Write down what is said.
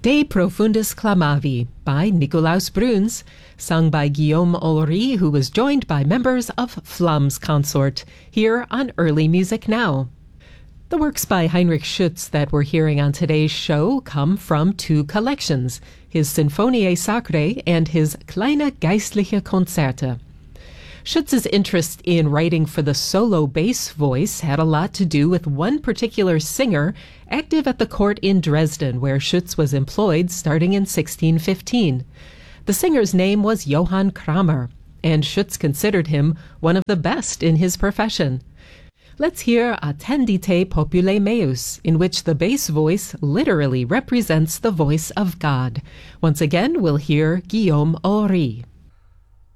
De Profundis Clamavi by Nicolaus Bruns, sung by Guillaume Olry, who was joined by members of Flamm's Consort, here on Early Music Now. The works by Heinrich Schütz that we're hearing on today's show come from two collections, his Sinfoniae Sacrae and his Kleine Geistliche Konzerte. Schütz's interest in writing for the solo bass voice had a lot to do with one particular singer active at the court in Dresden, where Schütz was employed starting in 1615. The singer's name was Johann Kramer, and Schütz considered him one of the best in his profession. Let's hear Attendite Popule Meus, in which the bass voice literally represents the voice of God. Once again, we'll hear Guillaume Olry.